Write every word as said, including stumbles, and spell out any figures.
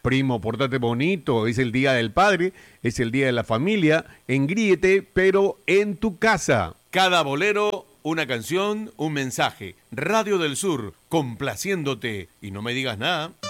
Primo, portate bonito, es el Día del Padre, es el Día de la Familia. Engríete, pero en tu casa. Cada bolero, una canción, un mensaje. Radio del Sur, complaciéndote. Y no me digas nada.